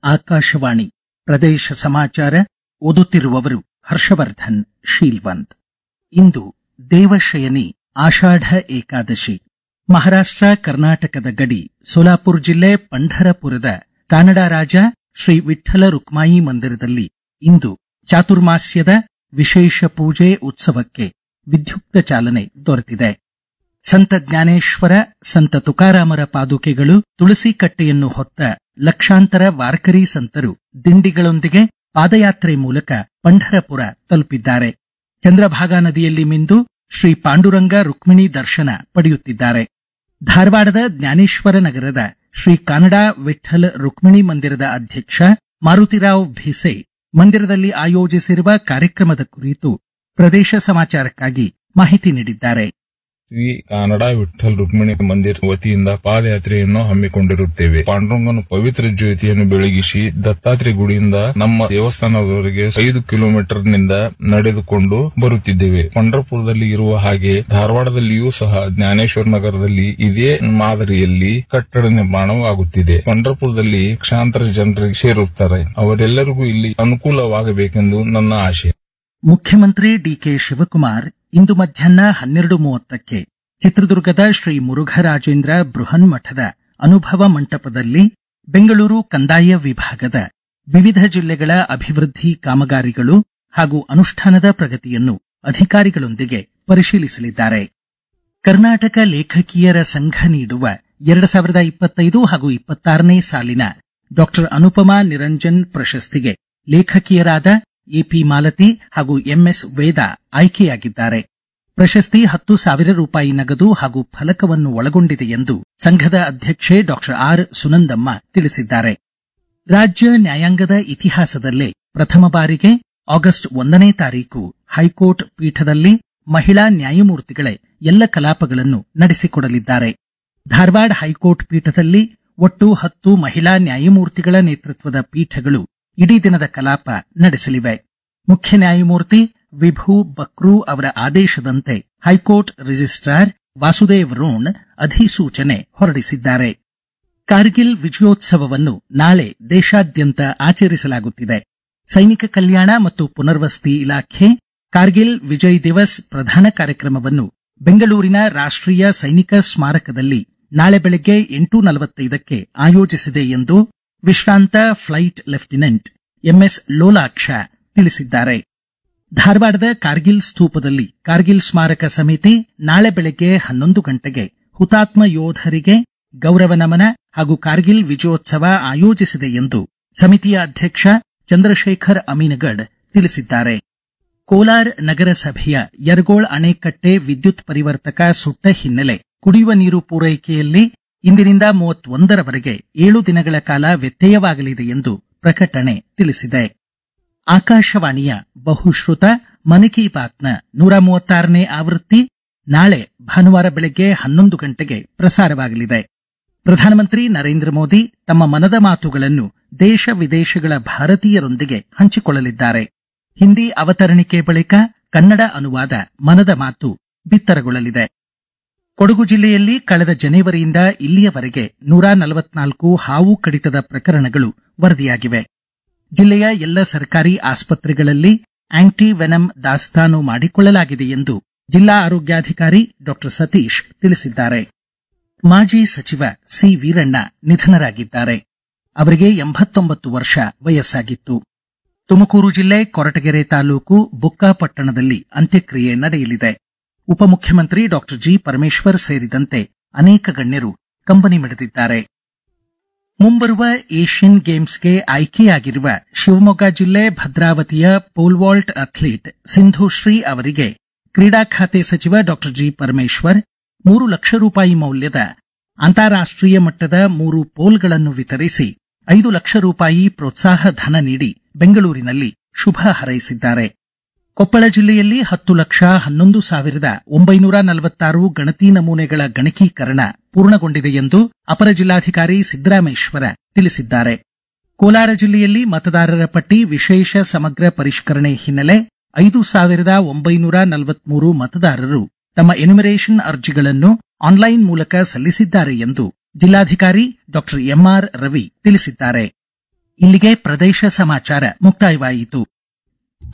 ಆಕಾಶವಾಣಿ ಪ್ರದೇಶ ಸಮಾಚಾರ ಓದುತ್ತಿರುವವರು ಹರ್ಷವರ್ಧನ್ ಶೀಲ್ವಂತ್. ಇಂದು ದೇವಶಯನಿ ಆಷಾಢ ಏಕಾದಶಿ. ಮಹಾರಾಷ್ಟ್ರ ಕರ್ನಾಟಕದ ಗಡಿ ಸೋಲಾಪುರ ಜಿಲ್ಲೆ ಪಂಢರಪುರದ ಕಾನಡ ರಾಜ ಶ್ರೀ ವಿಠ್ಠಲ ರುಕ್ಮಾಯಿ ಮಂದಿರದಲ್ಲಿ ಇಂದು ಚಾತುರ್ಮಾಸ್ಯದ ವಿಶೇಷ ಪೂಜೆ ಉತ್ಸವಕ್ಕೆ ವಿದ್ಯುಕ್ತ ಚಾಲನೆ ದೊರೆತಿದೆ. ಸಂತ ಜ್ಞಾನೇಶ್ವರ, ಸಂತ ತುಕಾರಾಮರ ಪಾದುಕೆಗಳು, ತುಳಸಿ ಕಟ್ಟೆಯನ್ನು ಹೊತ್ತ ಲಕ್ಷಾಂತರ ವಾರ್ಕರಿ ಸಂತರು ದಿಂಡಿಗಳೊಂದಿಗೆ ಪಾದಯಾತ್ರೆ ಮೂಲಕ ಪಂಢರಪುರ ತಲುಪಿದ್ದಾರೆ. ಚಂದ್ರಭಾಗಾ ನದಿಯಲ್ಲಿ ಮಿಂದು ಶ್ರೀ ಪಾಂಡುರಂಗ ರುಕ್ಮಿಣಿ ದರ್ಶನ ಪಡೆಯುತ್ತಿದ್ದಾರೆ. ಧಾರವಾಡದ ಜ್ಞಾನೇಶ್ವರ ನಗರದ ಶ್ರೀ ಕಾನಡ ವಿಠ್ಠಲ ರುಕ್ಮಿಣಿ ಮಂದಿರದ ಅಧ್ಯಕ್ಷ ಮಾರುತಿರಾವ್ ಭಿಸೆ ಮಂದಿರದಲ್ಲಿ ಆಯೋಜಿಸಿರುವ ಕಾರ್ಯಕ್ರಮದ ಕುರಿತು ಪ್ರದೇಶ ಸಮಾಚಾರಕ್ಕಾಗಿ ಮಾಹಿತಿ ನೀಡಿದ್ದಾರೆ. ಶ್ರೀ ಕಾನಡ ವಿಠ್ಠಲ್ ರುಕ್ಮಿಣಿ ಮಂದಿರ ವತಿಯಿಂದ ಪಾದಯಾತ್ರೆಯನ್ನು ಹಮ್ಮಿಕೊಂಡಿರುತ್ತೇವೆ. ಪಾಂಡುರಂಗನ ಪವಿತ್ರ ಜ್ಯೋತಿಯನ್ನು ಬೆಳಗಿಸಿ ದತ್ತಾತ್ರೇಯ ಗುಡಿಯಿಂದ ನಮ್ಮ ದೇವಸ್ಥಾನದವರೆಗೆ 5 ಕಿಲೋಮೀಟರ್ನಿಂದ ನಡೆದುಕೊಂಡು ಬರುತ್ತಿದ್ದೇವೆ. ಪಂಢರಪುರದಲ್ಲಿ ಇರುವ ಹಾಗೆ ಧಾರವಾಡದಲ್ಲಿಯೂ ಸಹ ಜ್ಞಾನೇಶ್ವರ ನಗರದಲ್ಲಿ ಇದೇ ಮಾದರಿಯಲ್ಲಿ ಕಟ್ಟಡ ನಿರ್ಮಾಣವಾಗುತ್ತಿದೆ. ಪಂಢರಪುರದಲ್ಲಿ ಲಕ್ಷಾಂತರ ಜನರಿಗೆ ಸೇರುತ್ತಾರೆ. ಅವರೆಲ್ಲರಿಗೂ ಇಲ್ಲಿ ಅನುಕೂಲವಾಗಬೇಕೆಂದು ನನ್ನ ಆಶೆ. ಮುಖ್ಯಮಂತ್ರಿ ಡಿಕೆ ಶಿವಕುಮಾರ್ ಇಂದು ಮಧ್ಯಾಹ್ನ 12:30ಕ್ಕೆ ಚಿತ್ರದುರ್ಗದ ಶ್ರೀ ಮುರುಘರಾಜೇಂದ್ರ ಬೃಹನ್ಮಠದ ಅನುಭವ ಮಂಟಪದಲ್ಲಿ ಬೆಂಗಳೂರು ಕಂದಾಯ ವಿಭಾಗದ ವಿವಿಧ ಜಿಲ್ಲೆಗಳ ಅಭಿವೃದ್ಧಿ ಕಾಮಗಾರಿಗಳು ಹಾಗೂ ಅನುಷ್ಠಾನದ ಪ್ರಗತಿಯನ್ನು ಅಧಿಕಾರಿಗಳೊಂದಿಗೆ ಪರಿಶೀಲಿಸಲಿದ್ದಾರೆ. ಕರ್ನಾಟಕ ಲೇಖಕಿಯರ ಸಂಘ ನೀಡುವ 2025 ಹಾಗೂ 26ನೇ ಸಾಲಿನ ಡಾ ಅನುಪಮಾ ನಿರಂಜನ್ ಪ್ರಶಸ್ತಿಗೆ ಲೇಖಕಿಯರಾದ ಎಪಿ ಮಾಲತಿ ಹಾಗೂ ಎಂಎಸ್ ವೇದ ಆಯ್ಕೆಯಾಗಿದ್ದಾರೆ. ಪ್ರಶಸ್ತಿ 10,000 ರೂಪಾಯಿ ನಗದು ಹಾಗೂ ಫಲಕವನ್ನು ಒಳಗೊಂಡಿದೆ ಎಂದು ಸಂಘದ ಅಧ್ಯಕ್ಷೆ ಡಾ ಆರ್ ಸುನಂದಮ್ಮ ತಿಳಿಸಿದ್ದಾರೆ. ರಾಜ್ಯ ನ್ಯಾಯಾಂಗದ ಇತಿಹಾಸದಲ್ಲೇ ಪ್ರಥಮ ಬಾರಿಗೆ ಆಗಸ್ಟ್ 1ನೇ ತಾರೀಕು ಹೈಕೋರ್ಟ್ ಪೀಠದಲ್ಲಿ ಮಹಿಳಾ ನ್ಯಾಯಮೂರ್ತಿಗಳೇ ಎಲ್ಲ ಕಲಾಪಗಳನ್ನು ನಡೆಸಿಕೊಡಲಿದ್ದಾರೆ. ಧಾರವಾಡ ಹೈಕೋರ್ಟ್ ಪೀಠದಲ್ಲಿ ಒಟ್ಟು 10 ಮಹಿಳಾ ನ್ಯಾಯಮೂರ್ತಿಗಳ ನೇತೃತ್ವದ ಪೀಠಗಳು ಇಡೀ ದಿನದ ಕಲಾಪ ನಡೆಸಲಿವೆ. ಮುಖ್ಯ ನ್ಯಾಯಮೂರ್ತಿ ವಿಭು ಬಕ್ರೂ ಅವರ ಆದೇಶದಂತೆ ಹೈಕೋರ್ಟ್ ರಿಜಿಸ್ಟ್ರಾರ್ ವಾಸುದೇವ್ ರೋಣ್ ಅಧಿಸೂಚನೆ ಹೊರಡಿಸಿದ್ದಾರೆ. ಕಾರ್ಗಿಲ್ ವಿಜಯೋತ್ಸವವನ್ನು ನಾಳೆ ದೇಶಾದ್ಯಂತ ಆಚರಿಸಲಾಗುತ್ತಿದೆ. ಸೈನಿಕ ಕಲ್ಯಾಣ ಮತ್ತು ಪುನರ್ವಸತಿ ಇಲಾಖೆ ಕಾರ್ಗಿಲ್ ವಿಜಯ್ ದಿವಸ್ ಪ್ರಧಾನ ಕಾರ್ಯಕ್ರಮವನ್ನು ಬೆಂಗಳೂರಿನ ರಾಷ್ಟ್ರೀಯ ಸೈನಿಕ ಸ್ಮಾರಕದಲ್ಲಿ ನಾಳೆ ಬೆಳಗ್ಗೆ 8:45ಕ್ಕೆ ಆಯೋಜಿಸಿದೆ ಎಂದು ವಿಶ್ರಾಂತ ಫ್ಲೈಟ್ ಲೆಫ್ಟಿನೆಂಟ್ ಎಂಎಸ್ ಲೋಲಾಕ್ಷ ತಿಳಿಸಿದ್ದಾರೆ. ಧಾರವಾಡದ ಕಾರ್ಗಿಲ್ ಸ್ತೂಪದಲ್ಲಿ ಕಾರ್ಗಿಲ್ ಸ್ಮಾರಕ ಸಮಿತಿ ನಾಳೆ ಬೆಳಗ್ಗೆ 11 ಗಂಟೆಗೆ ಹುತಾತ್ಮ ಯೋಧರಿಗೆ ಗೌರವ ನಮನ ಹಾಗೂ ಕಾರ್ಗಿಲ್ ವಿಜಯೋತ್ಸವ ಆಯೋಜಿಸಿದೆ ಎಂದು ಸಮಿತಿಯ ಅಧ್ಯಕ್ಷ ಚಂದ್ರಶೇಖರ್ ಅಮೀನಗಡ್ ತಿಳಿಸಿದ್ದಾರೆ. ಕೋಲಾರ ನಗರಸಭೆಯ ಯರಗೋಳ್ ಅಣೆಕಟ್ಟೆ ವಿದ್ಯುತ್ ಪರಿವರ್ತಕ ಸುಟ್ಟ ಹಿನ್ನೆಲೆ ಕುಡಿಯುವ ನೀರು ಪೂರೈಕೆಯಲ್ಲಿ ಇಂದಿನಿಂದ 31ರವರೆಗೆ 7 ದಿನಗಳ ಕಾಲ ವ್ಯತ್ಯಯವಾಗಲಿದೆ ಎಂದು ಪ್ರಕಟಣೆ ತಿಳಿಸಿದೆ. ಆಕಾಶವಾಣಿಯ ಬಹುಶ್ರುತ ಮನ್ ಕಿ ಬಾತ್ನ 136ನೇ ಆವೃತ್ತಿ ನಾಳೆ ಭಾನುವಾರ ಬೆಳಗ್ಗೆ 11 ಗಂಟೆಗೆ ಪ್ರಸಾರವಾಗಲಿದೆ. ಪ್ರಧಾನಮಂತ್ರಿ ನರೇಂದ್ರ ಮೋದಿ ತಮ್ಮ ಮನದ ಮಾತುಗಳನ್ನು ದೇಶ ವಿದೇಶಗಳ ಭಾರತೀಯರೊಂದಿಗೆ ಹಂಚಿಕೊಳ್ಳಲಿದ್ದಾರೆ. ಹಿಂದಿ ಅವತರಣಿಕೆ ಬಳಿಕ ಕನ್ನಡ ಅನುವಾದ ಮನದ ಮಾತು ಬಿತ್ತರಗೊಳ್ಳಲಿದೆ. ಕೊಡಗು ಜಿಲ್ಲೆಯಲ್ಲಿ ಕಳೆದ ಜನವರಿಯಿಂದ ಇಲ್ಲಿಯವರೆಗೆ 144 ಹಾವು ಕಡಿತದ ಪ್ರಕರಣಗಳು ವರದಿಯಾಗಿವೆ. ಜಿಲ್ಲೆಯ ಎಲ್ಲ ಸರ್ಕಾರಿ ಆಸ್ಪತ್ರೆಗಳಲ್ಲಿ ಆಂಟಿ ವೆನಮ್ ದಾಸ್ತಾನು ಮಾಡಿಕೊಳ್ಳಲಾಗಿದೆ ಎಂದು ಜಿಲ್ಲಾ ಆರೋಗ್ಯಾಧಿಕಾರಿ ಡಾ ಸತೀಶ್ ತಿಳಿಸಿದ್ದಾರೆ. ಮಾಜಿ ಸಚಿವ ಸಿ ವೀರಣ್ಣ ನಿಧನರಾಗಿದ್ದಾರೆ. ಅವರಿಗೆ 89 ವರ್ಷ ವಯಸ್ಸಾಗಿತ್ತು. ತುಮಕೂರು ಜಿಲ್ಲೆ ಕೊರಟಗೆರೆ ತಾಲೂಕು ಬುಕ್ಕಾಪಟ್ಟಣದಲ್ಲಿ ಅಂತ್ಯಕ್ರಿಯೆ ನಡೆಯಲಿದೆ. ಉಪಮುಖ್ಯಮಂತ್ರಿ ಡಾ ಜಿ ಪರಮೇಶ್ವರ್ ಸೇರಿದಂತೆ ಅನೇಕ ಗಣ್ಯರು ಕಂಬನಿ ಮಿಡಿದಿದ್ದಾರೆ. ಮುಂಬರುವ ಏಷ್ಯನ್ ಗೇಮ್ಸ್ಗೆ ಆಯ್ಕೆಯಾಗಿರುವ ಶಿವಮೊಗ್ಗ ಜಿಲ್ಲೆ ಭದ್ರಾವತಿಯ ಪೋಲ್ ವಾಲ್ಟ್ ಅಥ್ಲೀಟ್ ಸಿಂಧುಶ್ರೀ ಅವರಿಗೆ ಕ್ರೀಡಾ ಖಾತೆ ಸಚಿವ ಡಾ ಜಿ ಪರಮೇಶ್ವರ್ 3 ಲಕ್ಷ ರೂಪಾಯಿ ಮೌಲ್ಯದ ಅಂತಾರಾಷ್ಟ್ರೀಯ ಮಟ್ಟದ 3 ಪೋಲ್ಗಳನ್ನು ವಿತರಿಸಿ 5 ಲಕ್ಷ ರೂಪಾಯಿ ಪ್ರೋತ್ಸಾಹ ಧನ ನೀಡಿ ಬೆಂಗಳೂರಿನಲ್ಲಿ ಶುಭ ಹಾರೈಸಿದ್ದಾರೆ. ಕೊಪ್ಪಳ ಜಿಲ್ಲೆಯಲ್ಲಿ 10,11,946 ಗಣತಿ ನಮೂನೆಗಳ ಗಣಕೀಕರಣ ಪೂರ್ಣಗೊಂಡಿದೆ ಎಂದು ಅಪರ ಜಿಲ್ಲಾಧಿಕಾರಿ ಸಿದ್ದರಾಮೇಶ್ವರ ತಿಳಿಸಿದ್ದಾರೆ. ಕೋಲಾರ ಜಿಲ್ಲೆಯಲ್ಲಿ ಮತದಾರರ ಪಟ್ಟಿ ವಿಶೇಷ ಸಮಗ್ರ ಪರಿಷ್ಕರಣೆ ಹಿನ್ನೆಲೆ 5,943 ಮತದಾರರು ತಮ್ಮ ಎನ್ಯುಮರೇಷನ್ ಅರ್ಜಿಗಳನ್ನು ಆನ್ಲೈನ್ ಮೂಲಕ ಸಲ್ಲಿಸಿದ್ದಾರೆ ಎಂದು ಜಿಲ್ಲಾಧಿಕಾರಿ ಡಾ ಎಂಆರ್ ರವಿ ತಿಳಿಸಿದ್ದಾರೆ. ಇಲ್ಲಿಗೆ ಪ್ರದೇಶ ಸಮಾಚಾರ ಮುಕ್ತಾಯವಾಯಿತು.